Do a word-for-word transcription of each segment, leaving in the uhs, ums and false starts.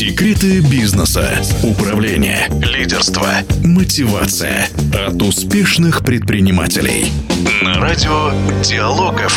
Секреты бизнеса, управления, лидерства, мотивация от успешных предпринимателей. На радио Диалог эф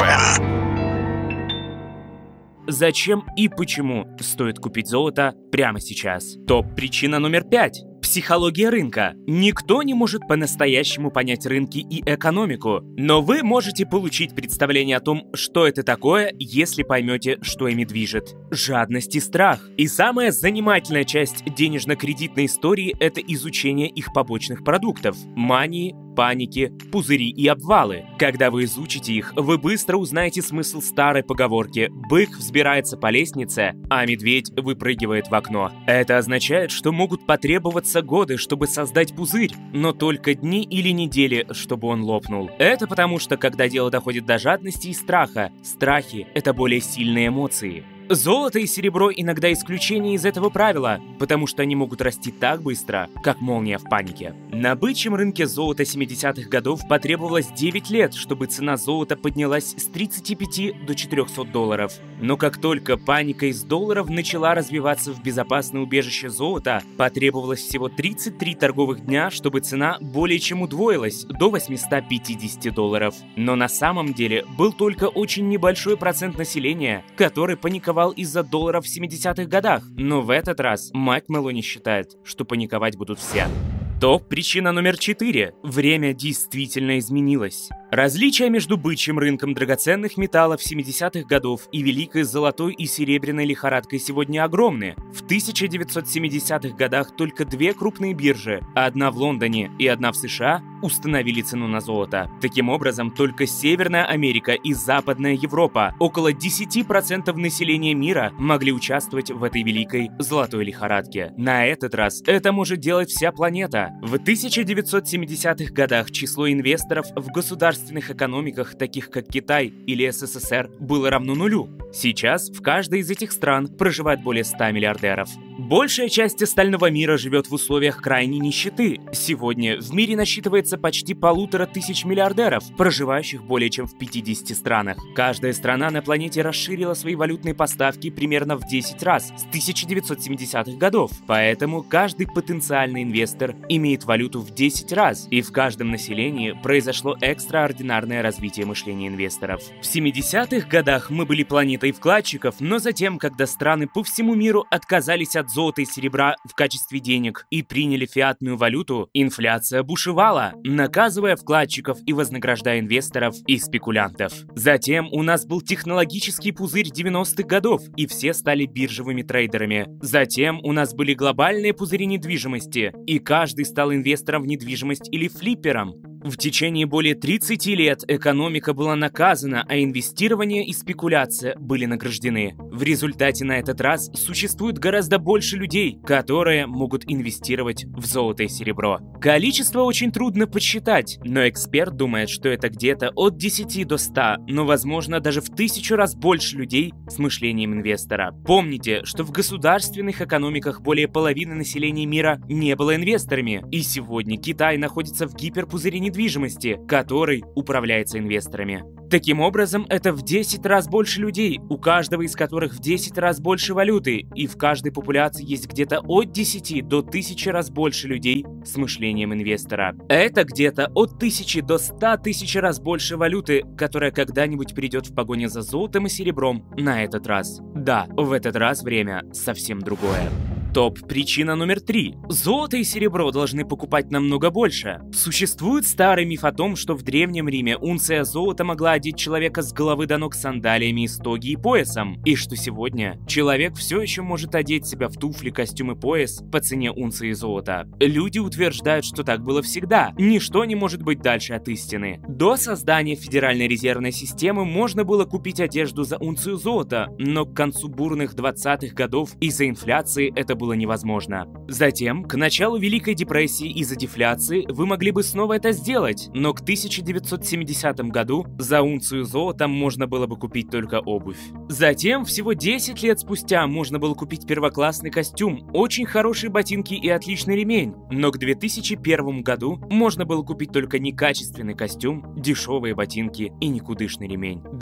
эм. Зачем и почему стоит купить золото прямо сейчас? Топ-причина номер пять. Психология рынка. Никто не может по-настоящему понять рынки и экономику, но вы можете получить представление о том, что это такое, если поймете, что ими движет. Жадность и страх. И самая занимательная часть денежно-кредитной истории – это изучение их побочных продуктов – мании, паники, пузыри и обвалы. Когда вы изучите их, вы быстро узнаете смысл старой поговорки «бык взбирается по лестнице, а медведь выпрыгивает в окно». Это означает, что могут потребоваться годы, чтобы создать пузырь, но только дни или недели, чтобы он лопнул. Это потому, что когда дело доходит до жадности и страха, страхи — это более сильные эмоции. Золото и серебро иногда исключение из этого правила, потому что они могут расти так быстро, как молния в панике. На бычьем рынке золота семидесятых годов потребовалось девять лет, чтобы цена золота поднялась с тридцати пяти до четырехсот долларов. Но как только паника из долларов начала развиваться в безопасное убежище золота, потребовалось всего тридцать три торговых дня, чтобы цена более чем удвоилась до восьмисот пятидесяти долларов. Но на самом деле был только очень небольшой процент населения, который паниковал из-за долларов в семидесятых годах. Но в этот раз Майк Мэлони считает, что паниковать будут все. Топ-причина номер четыре. Время действительно изменилось. Различия между бычьим рынком драгоценных металлов семидесятых годов и великой золотой и серебряной лихорадкой сегодня огромны. В тысяча девятьсот семидесятых годах только две крупные биржи, одна в Лондоне и одна в США, установили цену на золото. Таким образом, только Северная Америка и Западная Европа, около десяти процентов населения мира, могли участвовать в этой великой золотой лихорадке. На этот раз это может делать вся планета. В тысяча девятьсот семидесятых годах число инвесторов в государственных экономиках, таких как Китай или эс эс эс эр, было равно нулю. Сейчас в каждой из этих стран проживает более ста миллиардеров. Большая часть остального мира живет в условиях крайней нищеты. Сегодня в мире насчитывается почти полутора тысяч миллиардеров, проживающих более чем в пятидесяти странах. Каждая страна на планете расширила свои валютные поставки примерно в десять раз с тысяча девятьсот семидесятых годов. Поэтому каждый потенциальный инвестор имеет валюту в десять раз, и в каждом населении произошло экстраординарное развитие мышления инвесторов. В семидесятых годах мы были планетой вкладчиков, но затем, когда страны по всему миру отказались от золота и серебра в качестве денег и приняли фиатную валюту, инфляция бушевала, наказывая вкладчиков и вознаграждая инвесторов и спекулянтов. Затем у нас был технологический пузырь девяностых годов, и все стали биржевыми трейдерами. Затем у нас были глобальные пузыри недвижимости, и каждый стал инвестором в недвижимость или флиппером. В течение более тридцати лет экономика была наказана, а инвестирование и спекуляция были награждены. В результате на этот раз существует гораздо больше людей, которые могут инвестировать в золото и серебро. Количество очень трудно подсчитать, но эксперт думает, что это где-то от десяти до ста, но возможно даже в тысячу раз больше людей с мышлением инвестора. Помните, что в государственных экономиках более половины населения мира не было инвесторами, и сегодня Китай находится в гиперпузыре недвижимости, который управляется инвесторами. Таким образом, это в десять раз больше людей, у каждого из которых в десять раз больше валюты, и в каждой популяции есть где-то от десяти до тысячи раз больше людей с мышлением инвестора. Это где-то от тысячи до ста тысяч раз больше валюты, которая когда-нибудь придет в погоне за золотом и серебром на этот раз. Да, в этот раз время совсем другое. Топ-причина номер три. Золото и серебро должны покупать намного больше. Существует старый миф о том, что в Древнем Риме унция золота могла одеть человека с головы до ног сандалиями из тоги и поясом, и что сегодня человек все еще может одеть себя в туфли, костюм и пояс по цене унции золота. Люди утверждают, что так было всегда. Ничто не может быть дальше от истины. До создания Федеральной резервной системы можно было купить одежду за унцию золота, но к концу бурных двадцатых годов из-за инфляции это было невозможно. Затем, к началу Великой депрессии из-за дефляции, вы могли бы снова это сделать, но к тысяча девятьсот семидесятому году за унцию золота можно было бы купить только обувь. Затем, всего десять лет спустя, можно было купить первоклассный костюм, очень хорошие ботинки и отличный ремень, но к две тысячи первому году можно было купить только некачественный костюм, дешевые ботинки и никудышный ремень. Да,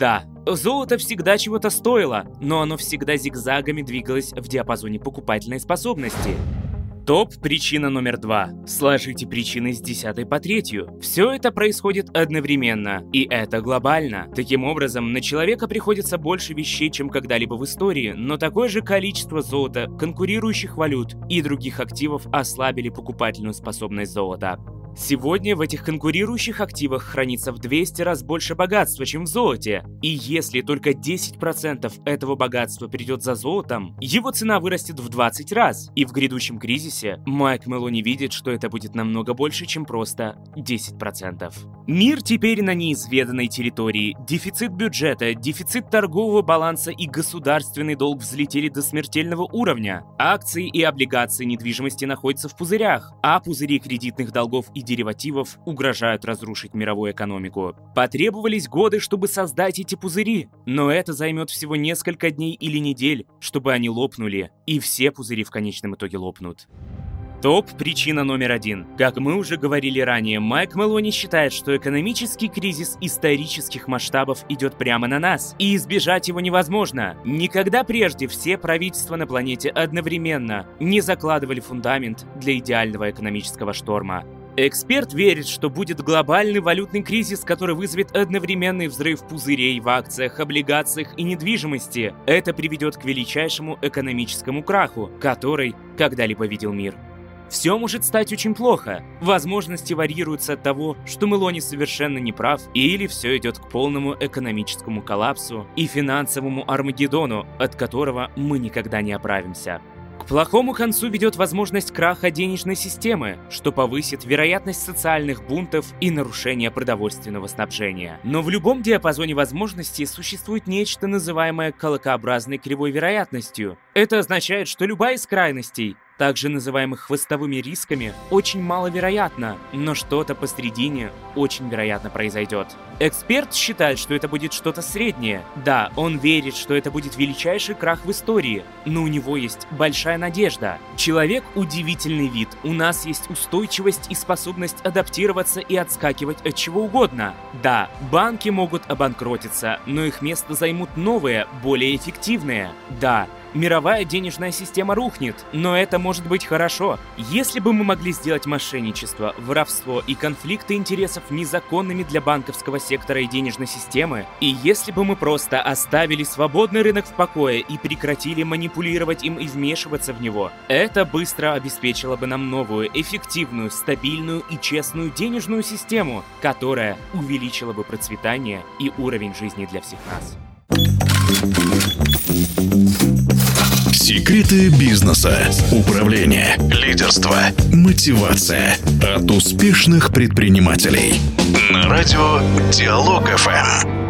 Золото всегда чего-то стоило, но оно всегда зигзагами двигалось в диапазоне покупательной способности. Топ-причина номер два. Сложите причины с десятой по третью. Все это происходит одновременно, и это глобально. Таким образом, на человека приходится больше вещей, чем когда-либо в истории, но такое же количество золота, конкурирующих валют и других активов ослабили покупательную способность золота. Сегодня в этих конкурирующих активах хранится в двести раз больше богатства, чем в золоте. И если только десять процентов этого богатства придет за золотом, его цена вырастет в двадцать раз. И в грядущем кризисе Майк Мэлони видит, что это будет намного больше, чем просто десять процентов. Мир теперь на неизведанной территории. Дефицит бюджета, дефицит торгового баланса и государственный долг взлетели до смертельного уровня. Акции и облигации недвижимости находятся в пузырях, а пузыри кредитных долгов и деривативов угрожают разрушить мировую экономику. Потребовались годы, чтобы создать эти пузыри, но это займет всего несколько дней или недель, чтобы они лопнули, и все пузыри в конечном итоге лопнут. Топ-причина номер один. Как мы уже говорили ранее, Майк Мэлони считает, что экономический кризис исторических масштабов идет прямо на нас, и избежать его невозможно. Никогда прежде все правительства на планете одновременно не закладывали фундамент для идеального экономического шторма. Эксперт верит, что будет глобальный валютный кризис, который вызовет одновременный взрыв пузырей в акциях, облигациях и недвижимости. Это приведет к величайшему экономическому краху, который когда-либо видел мир. Все может стать очень плохо. Возможности варьируются от того, что Мэлони совершенно не прав, или все идет к полному экономическому коллапсу и финансовому Армагеддону, от которого мы никогда не оправимся. К плохому концу ведет возможность краха денежной системы, что повысит вероятность социальных бунтов и нарушения продовольственного снабжения. Но в любом диапазоне возможностей существует нечто, называемое колокообразной кривой вероятностью. Это означает, что любая из крайностей, также называемых хвостовыми рисками, очень маловероятно, но что-то посредине очень вероятно произойдет. Эксперт считает, что это будет что-то среднее. Да, он верит, что это будет величайший крах в истории, но у него есть большая надежда. Человек – удивительный вид, у нас есть устойчивость и способность адаптироваться и отскакивать от чего угодно. Да, банки могут обанкротиться, но их место займут новые, более эффективные. Да, мировая денежная система рухнет, но это может быть хорошо. Если бы мы могли сделать мошенничество, воровство и конфликты интересов незаконными для банковского сектора и денежной системы, и если бы мы просто оставили свободный рынок в покое и прекратили манипулировать им и вмешиваться в него, это быстро обеспечило бы нам новую, эффективную, стабильную и честную денежную систему, которая увеличила бы процветание и уровень жизни для всех нас. Секреты бизнеса, управление, лидерство, мотивация от успешных предпринимателей. На радио Диалог эф эм.